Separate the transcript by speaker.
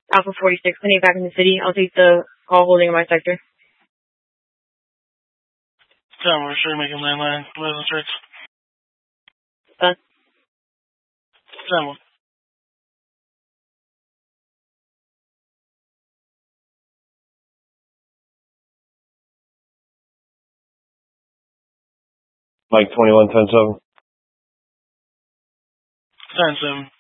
Speaker 1: Alpha 46, Linear back in the city. I'll take the call holding in my sector.
Speaker 2: We're sure making landline. Live church.
Speaker 1: Done.
Speaker 3: Mike 21, 10-7.
Speaker 2: 10-7.